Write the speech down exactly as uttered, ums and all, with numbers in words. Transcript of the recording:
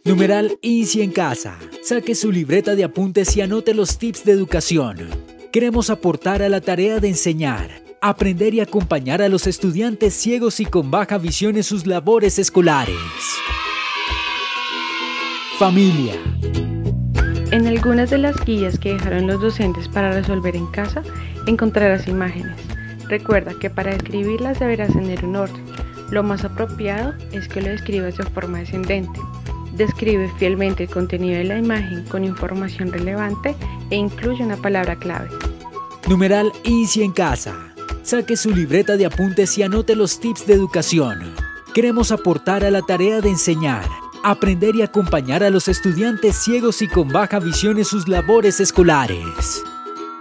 Numeral INSI en casa. Saque su libreta de apuntes y anote los tips de educación. Queremos aportar a la tarea de enseñar, aprender y acompañar a los estudiantes ciegos y con baja visión en sus labores escolares. Familia. En algunas de las guías que dejaron los docentes para resolver en casa, encontrarás imágenes. Recuerda que para escribirlas deberás tener un orden. Lo más apropiado es que lo escribas de forma descendente. Describe fielmente el contenido de la imagen con información relevante e incluye una palabra clave. Numeral INSI en casa. Saque su libreta de apuntes y anote los tips de educación. Queremos aportar a la tarea de enseñar, aprender y acompañar a los estudiantes ciegos y con baja visión en sus labores escolares.